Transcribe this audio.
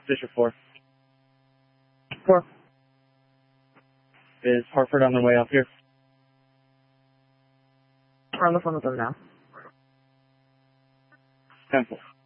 Fisher 4. 4. Is Hartford on their way up here? We're on the phone with them now. 10-4.